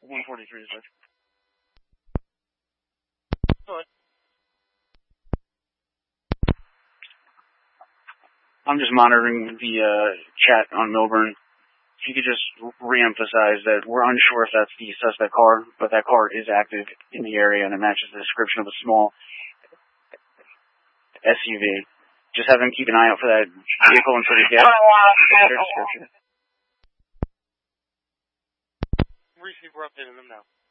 143 dispatch. I'm just monitoring the chat on Milburn. If you could just re-emphasize that we're unsure if that's the suspect car, but that car is active in the area and it matches the description of a small SUV. Just have them keep an eye out for that vehicle until they get their description. Receive, we're updating them now.